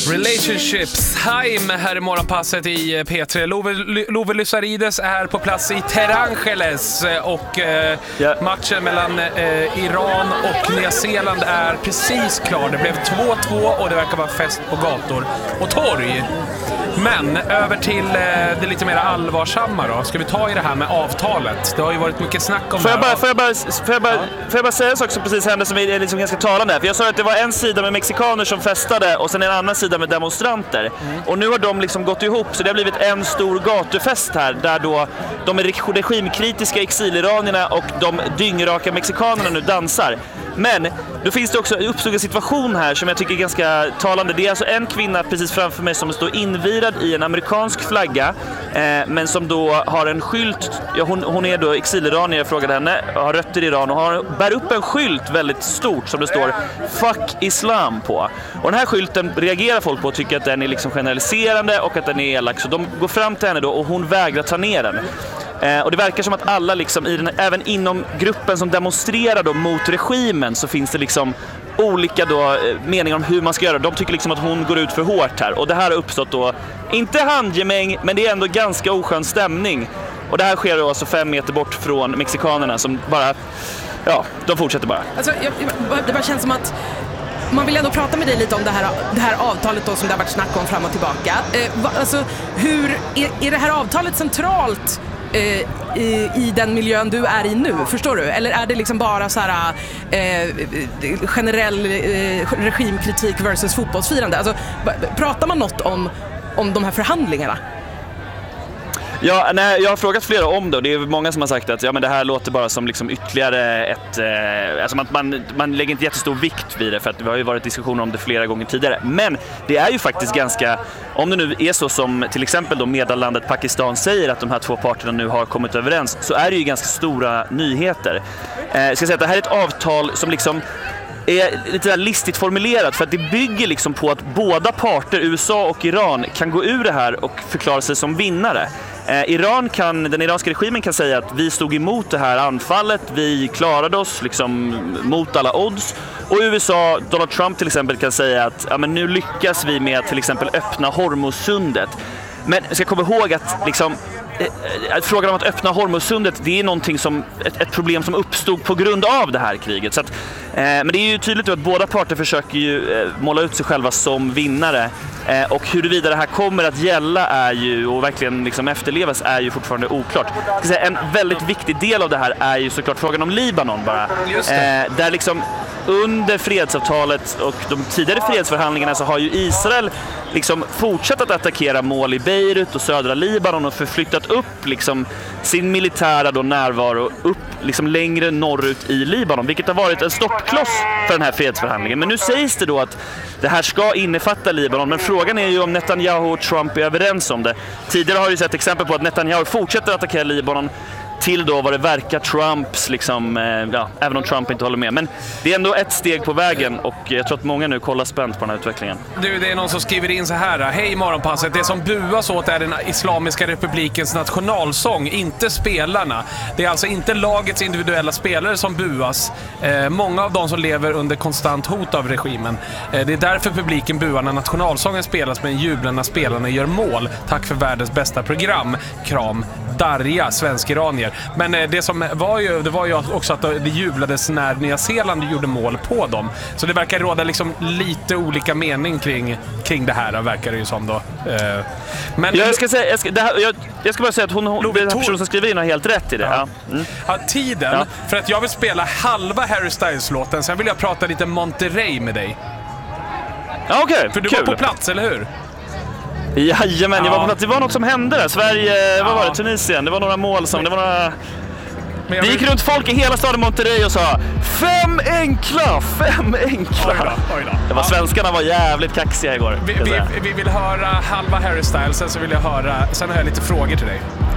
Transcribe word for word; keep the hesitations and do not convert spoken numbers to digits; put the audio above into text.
Relationships Time här i morgonpasset i P tre. Love, Love Lysarides är på plats i Terangeles och eh, yeah. matchen mellan eh, Iran och Nya Zeeland är precis klar. Det blev två två och det verkar vara fest på gator och torg. Men över till eh, det lite mer allvarsamma då. Ska vi ta i det här med avtalet? Det har ju varit mycket snack om får det jag bara, här. får jag bara, får jag bara, ja. får jag bara säga en sak som precis hände som är liksom ganska talande? För jag sa att det var en sida med mexikaner som festade och sen en annan sida med demonstranter. Mm. Och nu har de liksom gått ihop så det har blivit en stor gatufest här där då de regimkritiska exiliranierna och de dyngraka mexikanerna nu dansar. Men då finns det också uppstått en situation här som jag tycker är ganska talande. Det är alltså en kvinna precis framför mig som står invirad i en amerikansk flagga eh, men som då har en skylt. Ja, hon, hon är då exiliranier, jag frågade henne, har rötter i Iran och har, bär upp en skylt väldigt stort som det står Fuck Islam på. Och den här skylten reagerar folk på och tycker att den är liksom generaliserande och att den är elak. Så de går fram till henne då och hon vägrar ta ner den. Eh, och det verkar som att alla liksom, i den, även inom gruppen som demonstrerar då mot regimen så finns det liksom olika då, eh, meningar om hur man ska göra. De tycker liksom att hon går ut för hårt här. Och det här har uppstått då, inte handgemäng, men det är ändå ganska oskön stämning. Och det här sker då alltså fem meter bort från mexikanerna som bara, ja, de fortsätter bara. Alltså, jag, det bara känns som att man vill ändå prata med dig lite om det här, det här avtalet då som det har varit snack om fram och tillbaka. Eh, va, alltså, hur, är, är det här avtalet centralt I, i den miljön du är i nu, förstår du? Eller är det liksom bara så här eh, generell eh, regimkritik versus fotbollsfirande? Alltså, pratar man något om, om de här förhandlingarna? Ja, nej, jag har frågat flera om det och det är många som har sagt att ja, men det här låter bara som liksom ytterligare ett... Eh, alltså man, man, man lägger inte jättestor vikt vid det för att det har ju varit diskussioner om det flera gånger tidigare. Men det är ju faktiskt ganska... Om det nu är så som till exempel då meddelandet Pakistan säger att de här två parterna nu har kommit överens så är det ju ganska stora nyheter. Eh, jag ska säga att det här är ett avtal som liksom... är lite där listigt formulerat för att det bygger liksom på att båda parter, U S A och Iran, kan gå ur det här och förklara sig som vinnare. Eh, Iran kan, den iranska regimen kan säga att vi stod emot det här anfallet, vi klarade oss liksom mot alla odds. Och U S A, Donald Trump till exempel, kan säga att ja, men nu lyckas vi med att till exempel öppna Hormuzsundet. Men jag ska komma ihåg att liksom, eh, frågan om att öppna Hormuzsundet, det är någonting som, ett, ett problem som uppstod på grund av det här kriget. Så att, eh, men det är ju tydligt att båda parter försöker ju eh, måla ut sig själva som vinnare. Eh, och huruvida det här kommer att gälla är ju, och verkligen liksom efterlevas är ju fortfarande oklart. Jag ska säga, en väldigt viktig del av det här är ju såklart frågan om Libanon bara. Eh, där liksom under fredsavtalet och de tidigare fredsförhandlingarna så har ju Israel liksom fortsatt att attackera mål i Beirut och södra Libanon och förflyttat upp liksom sin militära då närvaro upp liksom längre norrut i Libanon, vilket har varit en stoppkloss för den här fredsförhandlingen. Men nu sägs det då att det här ska innefatta Libanon, men frågan är ju om Netanyahu och Trump är överens om det. Tidigare har ju sett exempel på att Netanyahu fortsätter att attackera Libanon till då vad det verkar Trumps, liksom, ja, även om Trump inte håller med. Men det är ändå ett steg på vägen och jag tror att många nu kollar spänt på den här utvecklingen. Du, det är någon som skriver in så här: hej morgonpasset, det som buas åt är den Islamiska republikens nationalsång, inte spelarna. Det är alltså inte lagets individuella spelare som buas. Eh, många av dem som lever under konstant hot av regimen. Eh, det är därför publiken buar när nationalsången spelas, men jublar när spelarna gör mål. Tack för världens bästa program. Kram. Darja, svensk-iranier. Men eh, det som var ju, det var ju också att det jublades när Nya Zeeland gjorde mål på dem. Så det verkar råda liksom lite olika mening kring, kring det här, verkar det ju som då. Eh, men jag ska säga, jag ska, det här, jag, jag ska bara säga att hon, hon den personen som skriver in har helt rätt i det. Ja. Ja. Mm. Ja, tiden, ja. För att jag vill spela halva Harry Styles-låten, sen vill jag prata lite Monterrey med dig. Ja, okej. Okay. För du Kul. var på plats, eller hur? Jajamän, jag var på ja. plats. Det var något som hände där. Sverige, ja. Vad var det? Tunisien. Det var några mål som, det var några... Det gick runt folk i hela staden Monterrey och sa fem enkla, fem enkla. Oj då, oj då. Det var, ja. Svenskarna var jävligt kaxiga igår. Vi, vi, vi vill höra halva Harry Styles, sen så vill jag höra, sen har jag lite frågor till dig.